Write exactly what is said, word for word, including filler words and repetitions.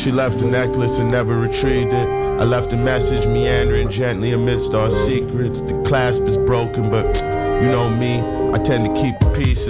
She left the necklace and never retrieved it. I left a message meandering gently amidst our secrets. The clasp is broken, but you know me, I tend to keep the pieces.